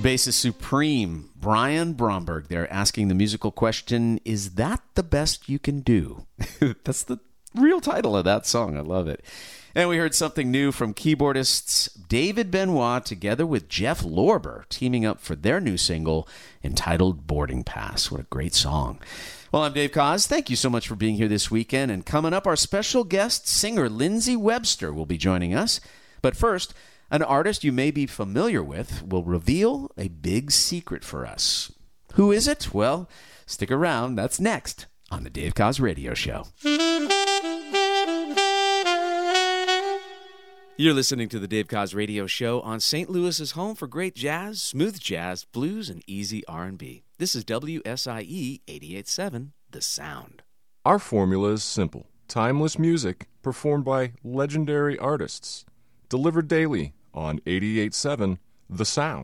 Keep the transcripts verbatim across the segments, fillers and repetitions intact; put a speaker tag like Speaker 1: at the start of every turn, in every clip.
Speaker 1: bassist supreme, Brian Bromberg. They're asking the musical question, is that the best you can do? That's the real title of that song. I love it. And we heard something new from keyboardists David Benoit together with Jeff Lorber teaming up for their new single entitled Boarding Pass. What a great song. Well, I'm Dave Koz. Thank you so much for being here this weekend. And coming up, our special guest, singer Lindsey Webster, will be joining us. But first, an artist you may be familiar with will reveal a big secret for us. Who is it? Well, stick around. That's next on the Dave Koz Radio Show. You're listening to the Dave Koz Radio Show on Saint Louis's home for great jazz, smooth jazz, blues, and easy R and B. This is W S I E eighty-eight point seven, The Sound.
Speaker 2: Our formula is simple. Timeless music performed by legendary artists. Delivered daily on eighty-eight point seven, The Sound.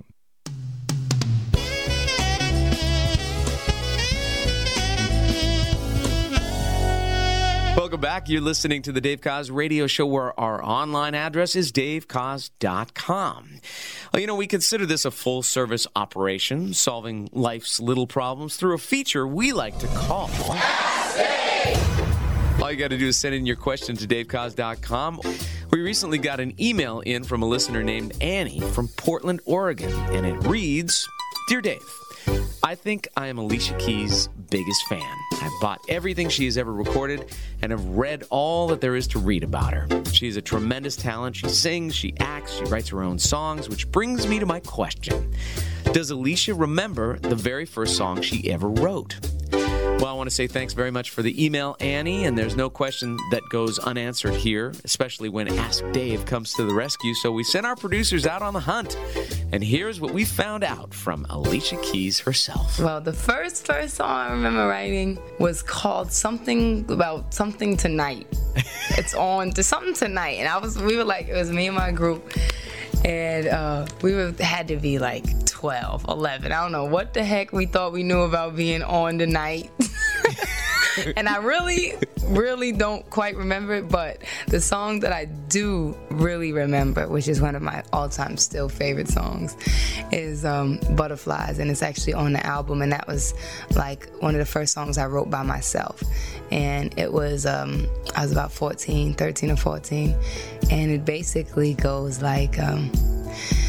Speaker 1: Welcome back. You're listening to the Dave Koz Radio Show, where our online address is dave koz dot com. Well, you know, we consider this a full-service operation, solving life's little problems through a feature we like to call Ask Dave. All you got to do is send in your question to dave koz dot com. We recently got an email in from a listener named Annie from Portland, Oregon, and it reads, Dear Dave, I think I am Alicia Keys' biggest fan. I've bought everything she has ever recorded and have read all that there is to read about her. She's a tremendous talent. She sings, she acts, she writes her own songs, which brings me to my question. Does Alicia remember the very first song she ever wrote? Well, I want to say thanks very much for the email, Annie, and there's no question that goes unanswered here, especially when Ask Dave comes to the rescue, so we sent our producers out on the hunt. And here's what we found out from Alicia Keys herself.
Speaker 3: Well, the first, first song I remember writing was called something about something tonight. It's on to something tonight, and I was, we were like, it was me and my group, and uh, we were, had to be like twelve, eleven. I don't know what the heck we thought we knew about being on tonight. And I really, really don't quite remember it, but the song that I do really remember, which is one of my all-time still favorite songs, is um, Butterflies, and it's actually on the album, and that was like one of the first songs I wrote by myself. And it was, um, I was about fourteen, thirteen or fourteen, and it basically goes like, um,